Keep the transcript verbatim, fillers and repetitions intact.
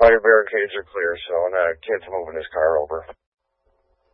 All your barricades are clear, so the kid's moving his car over.